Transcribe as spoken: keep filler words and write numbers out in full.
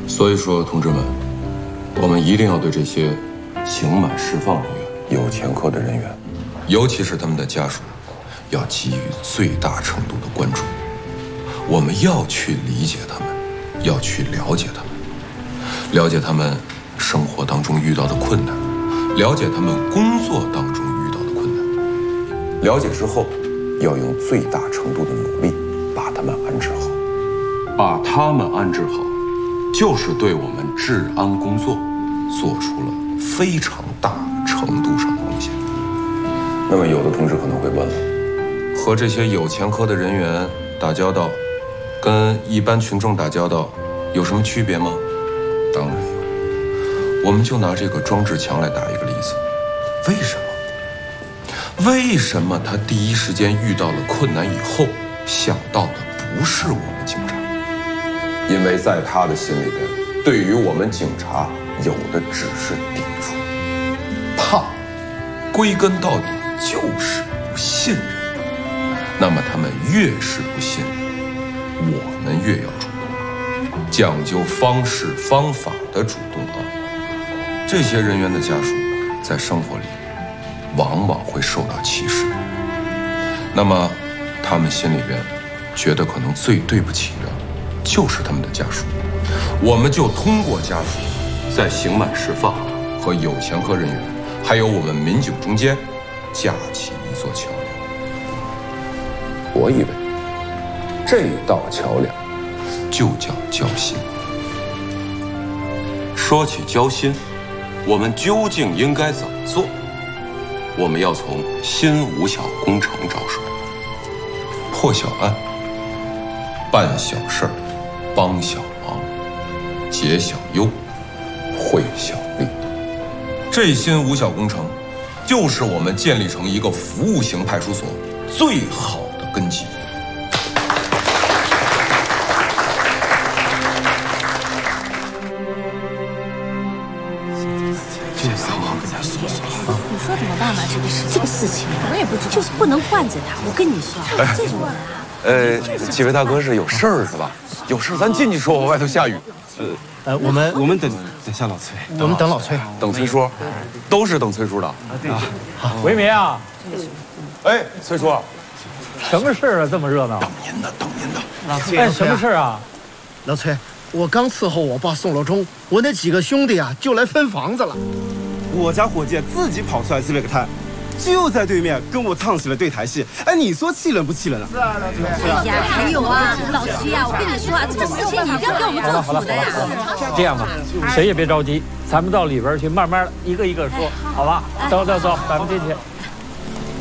所以说，同志们，我们一定要对这些刑满释放人员、有前科的人员，尤其是他们的家属，要给予最大程度的关注。我们要去理解他们，要去了解他们，了解他们生活当中遇到的困难，了解他们工作当中遇到的困难。了解之后，要用最大程度的努力把他们安置好。把他们安置好，就是对我们治安工作做出了非常大程度上的贡献。那么，有的同志可能会问了，和这些有前科的人员打交道，跟一般群众打交道有什么区别吗？当然有。我们就拿这个庄志强来打一个例子。为什么？为什么他第一时间遇到了困难以后，想到的不是我们警察？因为在他的心里边，对于我们警察有的只是抵触、怕，归根到底就是不信任。那么他们越是不信任，我们越要主动，讲究方式方法的主动啊。这些人员的家属在生活里往往会受到歧视，那么他们心里边觉得可能最对不起的就是他们的家属。我们就通过家属在刑满释放和有前科人员还有我们民警中间架起一座桥梁。我以为这道桥梁就叫交心。说起交心，我们究竟应该怎么做？我们要从新五小工程着手，破小案，办小事儿，帮小忙，解小忧，惠小利。这新五小工程，就是我们建立成一个服务型派出所最好的根基。 你说怎么办嘛？这个事这个事情我也不知道，就是不能惯着他。我跟你说，这种人啊。 呃，几位大哥是有事儿是吧？有事咱进去说，外头下雨。 呃呃，我们我们等等下老崔，我们等老崔， 等崔叔，都是等崔叔的。 对，好， 维民啊， 哎，崔叔， 什么事啊？这么热闹？ 等您的，等您的。 老崔， 哎，什么事啊？ 老崔，我刚伺候我爸送了钟，我那几个兄弟啊就来分房子了。 我家伙计自己跑出来接了个摊，就在对面跟我唱起了对台戏。哎，你说气人不气人啊？是啊，老崔。 哎呀，还有啊，老崔啊，我跟你说啊，这个事情你一定要给我们做主的呀。 这样吧，谁也别着急，咱们到里边去慢慢一个一个说，好吧？走走走，咱们进去。